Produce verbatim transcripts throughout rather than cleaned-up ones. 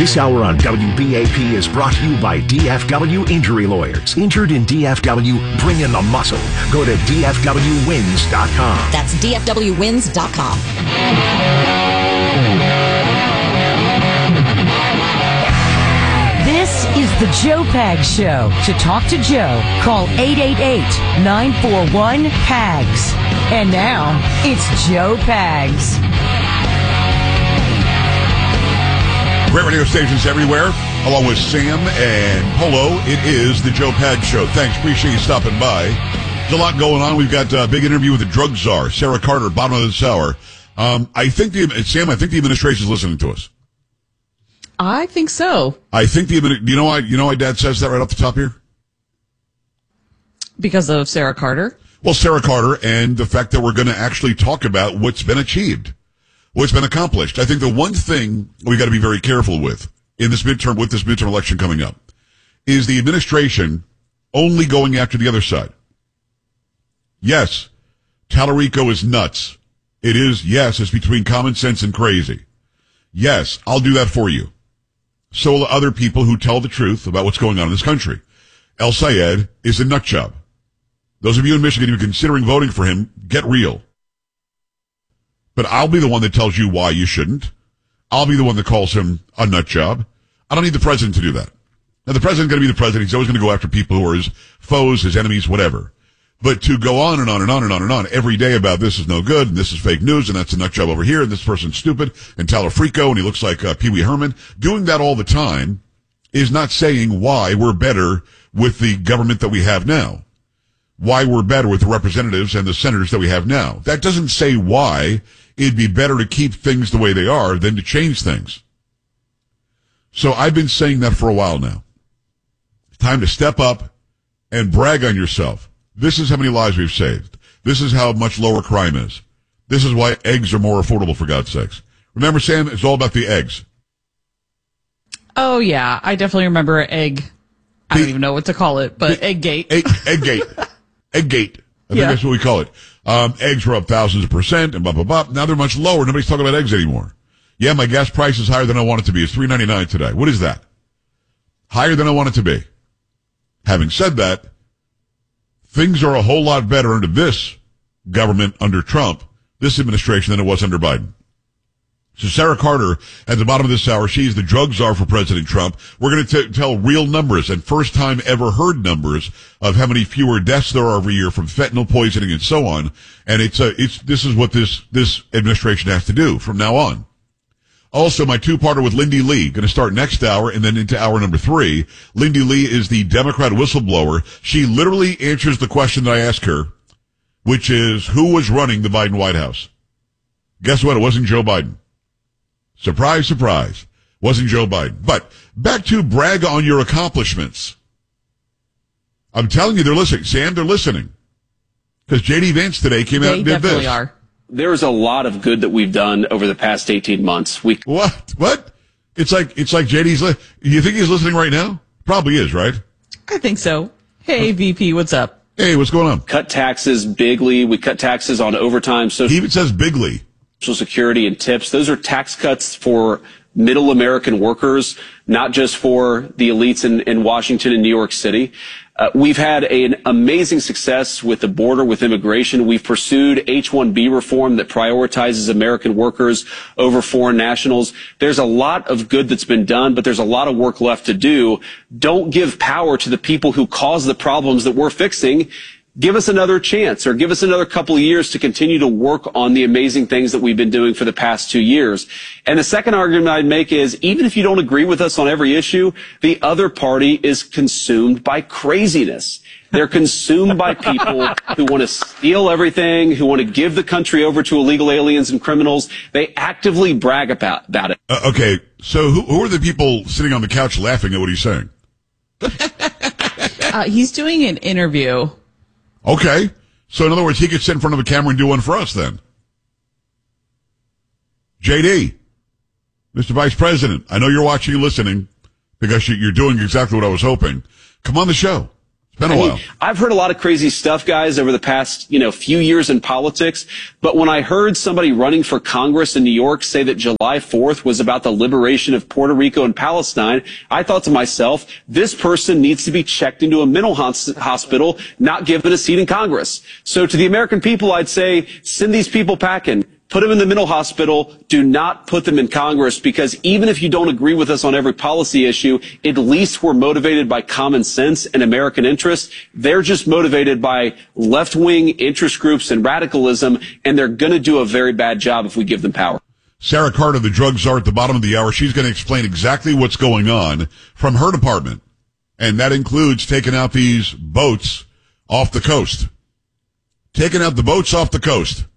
This hour on W B A P is brought to you by D F W Injury Lawyers. Injured in D F W? Bring in the muscle. Go to D F W wins dot com. That's D F W wins dot com. This is the Joe Pags Show. To talk to Joe, call eight eight eight, nine four one, P A G S. And now, it's Joe Pags. Great radio stations everywhere, along with Sam and Polo. It is the Joe Pags Show. Thanks. Appreciate you stopping by. There's a lot going on. We've got a big interview with the drug czar, Sarah Carter, bottom of this hour. Um, I think the, Sam, I think the administration is listening to us. I think so. I think the, you know why, you know why Dad says that right off the top here? Because of Sarah Carter? Well, Sarah Carter and the fact that we're going to actually talk about what's been achieved. What's been accomplished. I think the one thing we got to be very careful with in this midterm, with this midterm election coming up, is the administration only going after the other side. Yes, Tallarico is nuts. It is, yes, it's between common sense and crazy. Yes, I'll do that for you. So will other people who tell the truth about what's going on in this country. El Sayed is a nut job. Those of you in Michigan who are considering voting for him, get real. But I'll be the one that tells you why you shouldn't. I'll be the one that calls him a nut job. I don't need the president to do that. Now, the president's going to be the president. He's always going to go after people who are his foes, his enemies, whatever. But to go on and on and on and on and on every day about this is no good, and this is fake news, and that's a nut job over here, and this person's stupid, and Tallarico, and he looks like uh, Pee Wee Herman, doing that all the time is not saying why we're better with the government that we have now. Why we're better with the representatives and the senators that we have now. That doesn't say why it'd be better to keep things the way they are than to change things. So I've been saying that for a while now. It's time to step up and brag on yourself. This is how many lives we've saved. This is how much lower crime is. This is why eggs are more affordable, for God's sakes. Remember, Sam, it's all about the eggs. Oh, yeah. I definitely remember egg. I don't even know what to call it, but egg gate. Egg, egg gate. Egg gate. I think yeah. that's what we call it. Um, eggs were up thousands of percent and blah, blah, blah. Now they're much lower. Nobody's talking about eggs anymore. Yeah, my gas price is higher than I want it to be. It's three ninety-nine today. What is that? Higher than I want it to be. Having said that, things are a whole lot better under this government, under Trump, this administration, than it was under Biden. So Sarah Carter, at the bottom of this hour, she's the drug czar for President Trump. We're going to tell real numbers and first time ever heard numbers of how many fewer deaths there are every year from fentanyl poisoning and so on. And it's a, it's, this is what this, this administration has to do from now on. Also, my two-parter with Lindy Lee, going to start next hour and then into hour number three. Lindy Lee is the Democrat whistleblower. She literally answers the question that I asked her, which is, who was running the Biden White House? Guess what? It wasn't Joe Biden. Surprise, surprise. Wasn't Joe Biden. But back to brag on your accomplishments. I'm telling you, they're listening. Sam, they're listening. Because J D Vance today came they out and did this. They definitely are. There's a lot of good that we've done over the past eighteen months. We What? What? It's like, it's like J D's, li- you think he's listening right now? Probably is, right? I think so. Hey, V P, what's up? Hey, what's going on? cut taxes bigly. We cut taxes on overtime, social He even says bigly. Security, and tips. Those are tax cuts for middle American workers, not just for the elites in, in Washington and New York City. Uh, we've had an amazing success with the border, with immigration. We've pursued H one B reform that prioritizes American workers over foreign nationals. There's a lot of good that's been done, but there's a lot of work left to do. Don't give power to the people who cause the problems that we're fixing. Give us another chance, or give us another couple of years to continue to work on the amazing things that we've been doing for the past two years. And the second argument I'd make is, even if you don't agree with us on every issue, the other party is consumed by craziness. They're consumed by people who want to steal everything, who want to give the country over to illegal aliens and criminals. They actively brag about, about it. Uh, okay, so who, who are the people sitting on the couch laughing at what he's saying? uh, he's doing an interview. Okay. So in other words, he could sit in front of a camera and do one for us then. J D, Mister Vice President, I know you're watching and listening because you're doing exactly what I was hoping. Come on the show. It's been a I while. mean, I've heard a lot of crazy stuff, guys, over the past, you know, few years in politics. But when I heard somebody running for Congress in New York say that July fourth was about the liberation of Puerto Rico and Palestine, I thought to myself, this person needs to be checked into a mental hos- hospital, not given a seat in Congress. So to the American people, I'd say, send these people packing. Put them in the mental hospital. Do not put them in Congress, because even if you don't agree with us on every policy issue, at least we're motivated by common sense and American interests. They're just motivated by left-wing interest groups and radicalism, and they're going to do a very bad job if we give them power. Sarah Carter, the drug czar, at the bottom of the hour. She's going to explain exactly what's going on from her department, and that includes taking out these boats off the coast. Taking out the boats off the coast.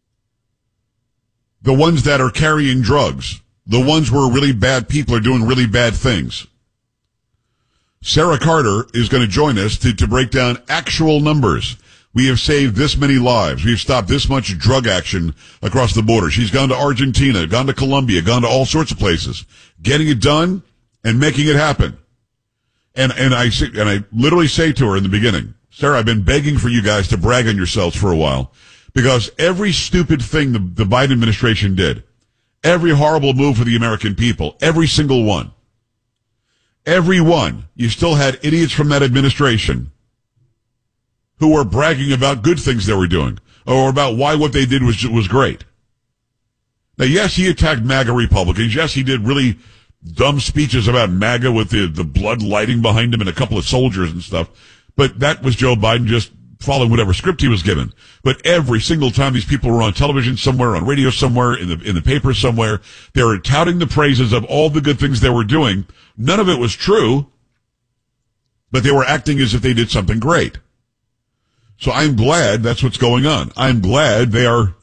The ones that are carrying drugs. The ones where really bad people are doing really bad things. Sarah Carter is going to join us to, to break down actual numbers. We have saved this many lives. We've stopped this much drug action across the border. She's gone to Argentina, gone to Colombia, gone to all sorts of places, getting it done and making it happen. And, and I say, and I literally say to her in the beginning, Sarah, I've been begging for you guys to brag on yourselves for a while. Because every stupid thing the, the Biden administration did, every horrible move for the American people, every single one, every one, you still had idiots from that administration who were bragging about good things they were doing, or about why what they did was was great. Now, yes, he attacked MAGA Republicans. Yes, he did really dumb speeches about MAGA with the, the blood lighting behind him and a couple of soldiers and stuff. But that was Joe Biden just following whatever script he was given. But every single time these people were on television somewhere, on radio somewhere, in the in the paper somewhere, they were touting the praises of all the good things they were doing. None of it was true, but they were acting as if they did something great. So I'm glad that's what's going on. I'm glad they are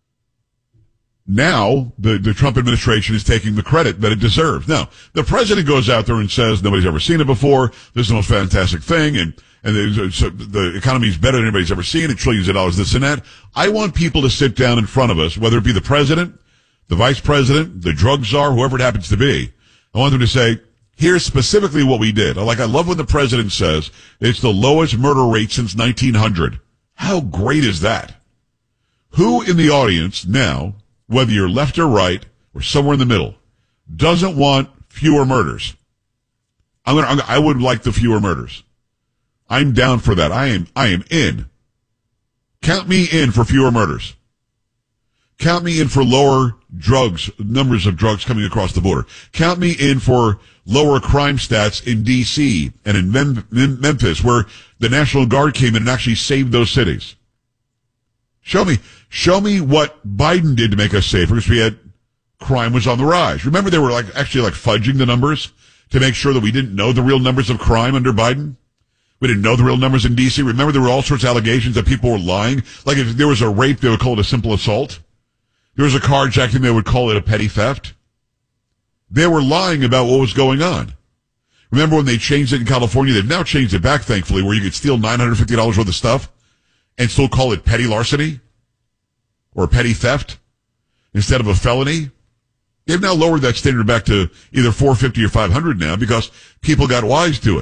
now, the, the Trump administration is taking the credit that it deserves. Now, the president goes out there and says nobody's ever seen it before. This is the most fantastic thing, and And the, so the economy is better than anybody's ever seen. It trillions of dollars, this and that. I want people to sit down in front of us, whether it be the president, the vice president, the drug czar, whoever it happens to be. I want them to say, here's specifically what we did. Like, I love when the president says it's the lowest murder rate since nineteen hundred. How great is that? Who in the audience now, whether you're left or right or somewhere in the middle, doesn't want fewer murders? I'm gonna, I would like the fewer murders. I'm down for that. I am, I am in. Count me in for fewer murders. Count me in for lower drugs, numbers of drugs coming across the border. Count me in for lower crime stats in D C and in Mem- Mem- Memphis, where the National Guard came in and actually saved those cities. Show me, show me what Biden did to make us safer, because we had, crime was on the rise. Remember, they were like, actually like fudging the numbers to make sure that we didn't know the real numbers of crime under Biden? We didn't know the real numbers in D C. Remember, there were all sorts of allegations that people were lying. Like, if there was a rape, they would call it a simple assault. There was a carjacking, they would call it a petty theft. They were lying about what was going on. Remember when they changed it in California? They've now changed it back, thankfully, where you could steal nine hundred fifty dollars worth of stuff and still call it petty larceny or petty theft instead of a felony. They've now lowered that standard back to either four hundred fifty dollars or five hundred dollars now, because people got wise to it.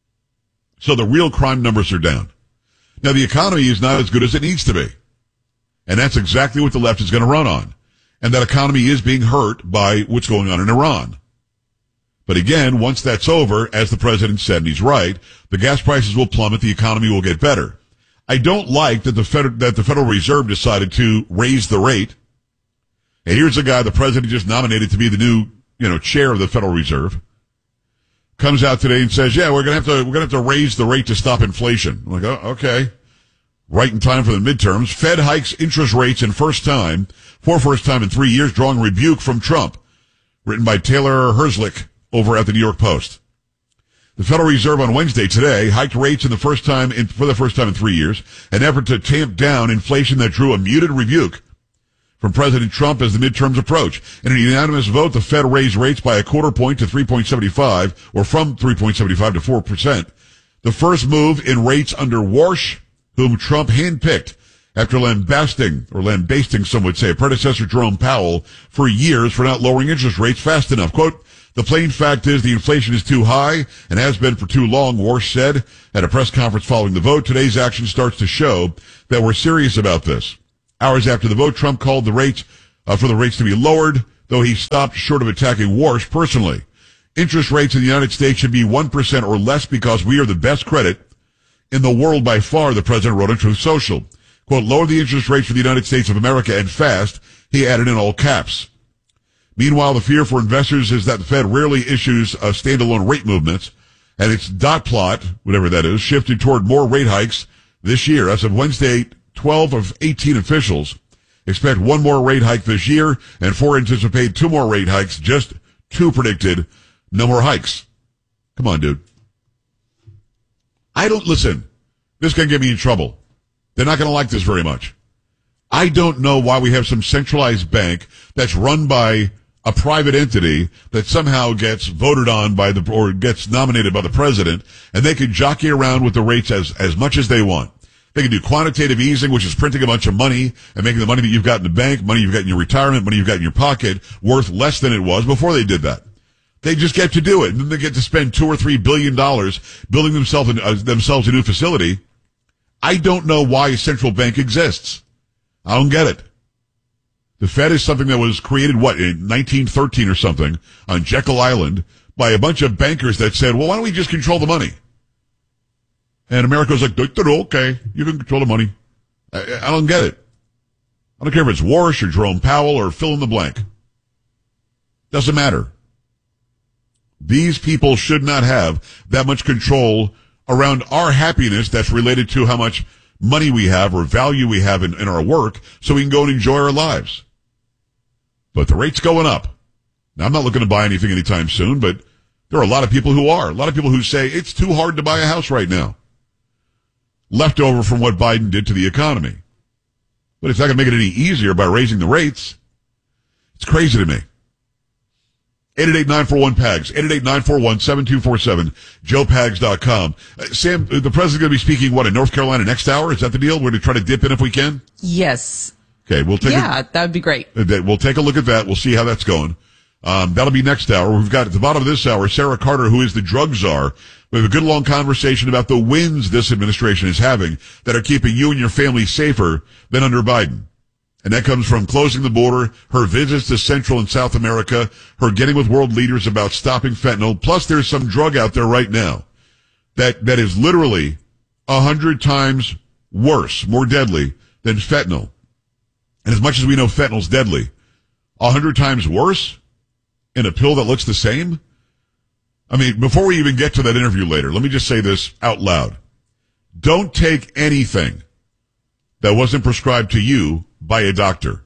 So the real crime numbers are down. Now, the economy is not as good as it needs to be. And that's exactly what the left is going to run on. And that economy is being hurt by what's going on in Iran. But again, once that's over, as the president said, and he's right, the gas prices will plummet, the economy will get better. I don't like that the Fed- that the Federal Reserve decided to raise the rate. And here's a guy the president just nominated to be the new, you know, chair of the Federal Reserve. Comes out today and says, yeah, we're going to have to, we're going to have to raise the rate to stop inflation. I'm like, oh, okay. Right in time for the midterms. Fed hikes interest rates in first time, for first time in three years, drawing rebuke from Trump. Written by Taylor Herzlich over at the New York Post. The Federal Reserve on Wednesday today hiked rates in the first time in, for the first time in three years, an effort to tamp down inflation that drew a muted rebuke from President Trump as the midterms approach. In a unanimous vote, the Fed raised rates by a quarter point to three point seven five, or from three point seven five to four percent. The first move in rates under Warsh, whom Trump handpicked after lambasting, or lambasting, some would say, predecessor Jerome Powell for years for not lowering interest rates fast enough. Quote, the plain fact is the inflation is too high and has been for too long, Warsh said at a press conference following the vote. Today's action starts to show that we're serious about this. Hours after the vote, Trump called the rates uh, for the rates to be lowered, though he stopped short of attacking Warsh personally. Interest rates in the United States should be one percent or less because we are the best credit in the world by far, the president wrote on Truth Social. Quote, lower the interest rates for the United States of America and fast, he added in all caps. Meanwhile, the fear for investors is that the Fed rarely issues uh, standalone rate movements, and its dot plot, whatever that is, shifted toward more rate hikes this year. As of Wednesday, twelve of eighteen officials expect one more rate hike this year, and four anticipate two more rate hikes. Just two predicted no more hikes. Come on, dude. I don't, listen, this can get me in trouble. They're not going to like this very much. I don't know why we have some centralized bank that's run by a private entity that somehow gets voted on by the, or gets nominated by the president, and they can jockey around with the rates as, as much as they want. They can do quantitative easing, which is printing a bunch of money and making the money that you've got in the bank, money you've got in your retirement, money you've got in your pocket, worth less than it was before they did that. They just get to do it, and then they get to spend two or three billion dollars building themselves, uh, themselves a new facility. I don't know why a central bank exists. I don't get it. The Fed is something that was created, what, in nineteen thirteen or something on Jekyll Island by a bunch of bankers that said, well, why don't we just control the money? And America was like, okay, you can control the money. I, I don't get it. I don't care if it's Warsh or Jerome Powell or fill in the blank. Doesn't matter. These people should not have that much control around our happiness that's related to how much money we have or value we have in, in our work so we can go and enjoy our lives. But the rate's going up. Now, I'm not looking to buy anything anytime soon, but there are a lot of people who are. A lot of people who say it's too hard to buy a house right now. Leftover from what Biden did to the economy. But it's not going to make it any easier by raising the rates. It's crazy to me. eight eight eight, nine four one, P A G S, eight eight eight, nine four one, seven two four seven, joe pags dot com. Uh, Sam, the president's going to be speaking, what, in North Carolina next hour? Is that the deal? We're going to try to dip in if we can? Yes. Okay, we'll take Yeah, a, that would be great. uh, We'll take a look at that. We'll see how that's going. Um, that'll be next hour. We've got at the bottom of this hour, Sarah Carter, who is the drug czar. We have a good long conversation about the wins this administration is having that are keeping you and your family safer than under Biden. And that comes from closing the border, her visits to Central and South America, her getting with world leaders about stopping fentanyl. Plus, there's some drug out there right now that, that is literally a hundred times worse, more deadly than fentanyl. And as much as we know fentanyl's deadly, a hundred times worse in a pill that looks the same? I mean, before we even get to that interview later, let me just say this out loud. Don't take anything that wasn't prescribed to you by a doctor.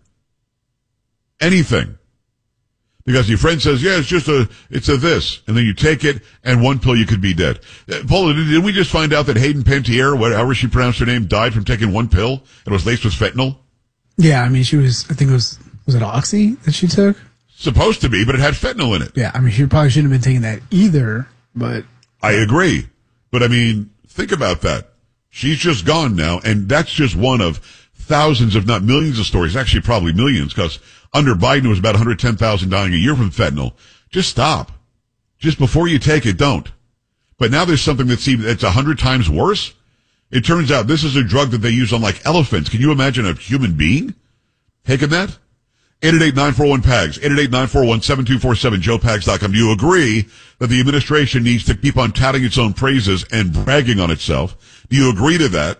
Anything. Because your friend says, yeah, it's just a, it's a this. And then you take it, and one pill you could be dead. Uh, Paula, didn't we just find out that Hayden Panettiere, whatever she pronounced her name, died from taking one pill and was laced with fentanyl? Yeah, I mean, she was, I think it was, was it Oxy that she took? Supposed to be, but it had fentanyl in it. Yeah, I mean, she probably shouldn't have been taking that either, but. I agree. But I mean, think about that. She's just gone now, and that's just one of thousands, if not millions of stories, actually probably millions, because under Biden it was about one hundred ten thousand dying a year from fentanyl. Just stop. Just before you take it, don't. But now there's something that seems it's a hundred times worse. It turns out this is a drug that they use on like elephants. Can you imagine a human being taking that? eight eight eight, nine four one, P A G S, eight eight eight, nine four one, seven two four seven, joe pags dot com. Do you agree that the administration needs to keep on touting its own praises and bragging on itself? Do you agree to that?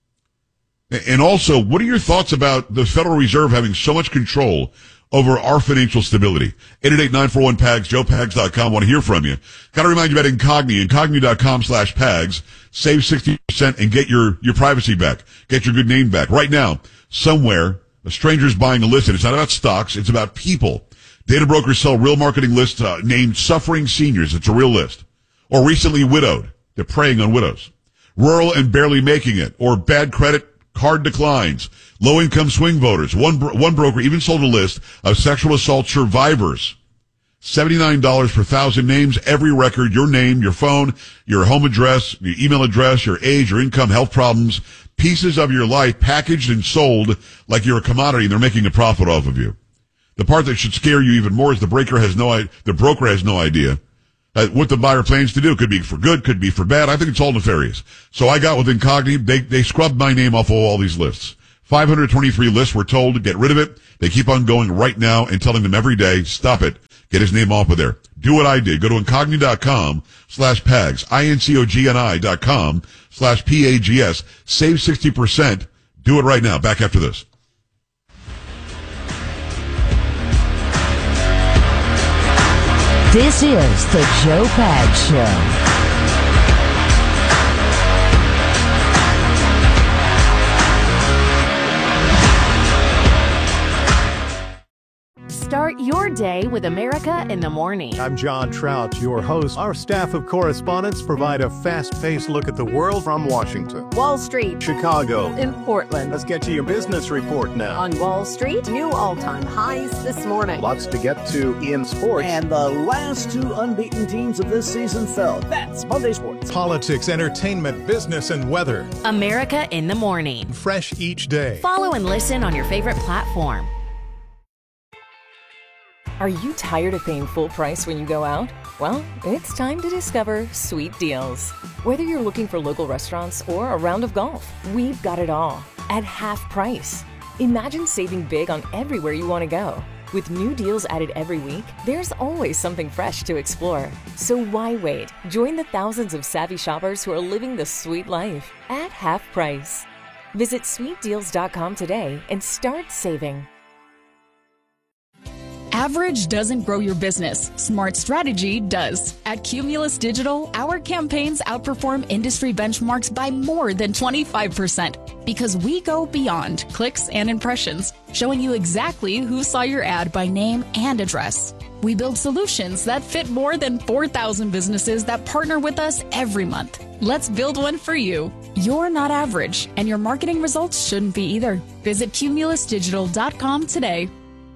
And also, what are your thoughts about the Federal Reserve having so much control over our financial stability? eight eight eight, nine four one, P A G S, joe pags dot com. I want to hear from you. Got to remind you about Incogni, incogni dot com slash Pags. Save sixty percent and get your, your privacy back. Get your good name back. Right now, somewhere, a stranger's buying a list, and it's not about stocks, it's about people. Data brokers sell real marketing lists uh, named Suffering Seniors. It's a real list. Or recently widowed. They're preying on widows. Rural and barely making it. Or bad credit, card declines. Low-income swing voters. One bro- one broker even sold a list of sexual assault survivors. seventy-nine dollars per thousand names, every record, your name, your phone, your home address, your email address, your age, your income, health problems. pieces of your life packaged and sold like you're a commodity and they're making a profit off of you. The part that should scare you even more is the broker has no, the broker has no idea uh, what the buyer plans to do. Could be for good, could be for bad. I think it's all nefarious. So I got with Incogni. They, they scrubbed my name off of all these lists. five hundred twenty-three lists were told to get rid of it. They keep on going right now and telling them every day, stop it. Get his name off of there. Do what I did. Go to incogni.com slash pags, I-N-C-O-G-N-I dot com slash P-A-G-S. Save sixty percent. Do it right now. Back after this. This is the Joe Pags Show. Start your day with America in the Morning. I'm John Trout, your host. Our staff of correspondents provide a fast-paced look at the world from Washington, Wall Street, Chicago, in Portland. Let's get to your business report now. On Wall Street, new all-time highs this morning. Lots to get to in sports. And the last two unbeaten teams of this season fell. That's Monday Sports. Politics, entertainment, business, and weather. America in the Morning. Fresh each day. Follow and listen on your favorite platform. Are you tired of paying full price when you go out? Well, it's time to discover Sweet Deals. Whether you're looking for local restaurants or a round of golf, we've got it all at half price. Imagine saving big on everywhere you want to go. With new deals added every week, there's always something fresh to explore. So why wait? Join the thousands of savvy shoppers who are living the sweet life at half price. Visit sweet deals dot com today and start saving. Average doesn't grow your business. Smart strategy does. At Cumulus Digital, our campaigns outperform industry benchmarks by more than twenty-five percent because we go beyond clicks and impressions, showing you exactly who saw your ad by name and address. We build solutions that fit more than four thousand businesses that partner with us every month. Let's build one for you. You're not average, and your marketing results shouldn't be either. Visit cumulus digital dot com today.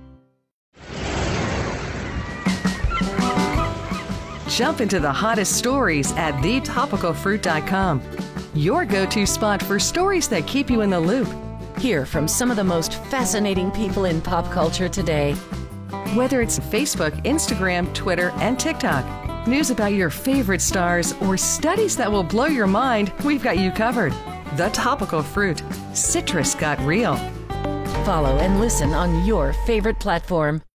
Jump into the hottest stories at the topical fruit dot com. Your go-to spot for stories that keep you in the loop. Hear from some of the most fascinating people in pop culture today. Whether it's Facebook, Instagram, Twitter, and TikTok, news about your favorite stars, or studies that will blow your mind, we've got you covered. The Topical Fruit. Citrus got real. Follow and listen on your favorite platform.